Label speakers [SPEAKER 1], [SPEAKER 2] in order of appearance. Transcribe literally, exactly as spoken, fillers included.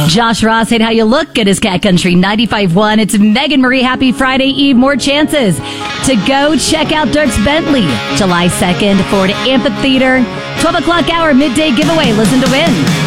[SPEAKER 1] Josh Ross, hey, how you look? Good as Cat Country ninety-five point one. It's Megan Marie. Happy Friday Eve. More chances to go check out Dierks Bentley. July second, Ford Amphitheater. twelve o'clock hour midday giveaway. Listen to win.